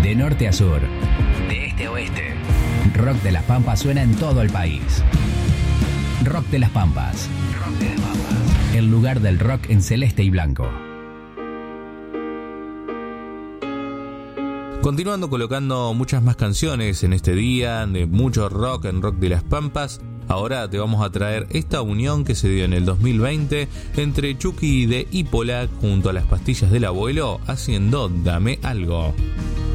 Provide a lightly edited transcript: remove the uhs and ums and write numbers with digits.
De norte a sur, de este a oeste, Rock de las Pampas suena en todo el país. Rock de las Pampas. Rock de las Pampas. El lugar del rock en celeste y blanco. Continuando colocando muchas más canciones en este día de mucho rock en Rock de las Pampas, ahora te vamos a traer esta unión que se dio en el 2020 entre Chucky de Ípola junto a las Pastillas del Abuelo haciendo Dame Algo.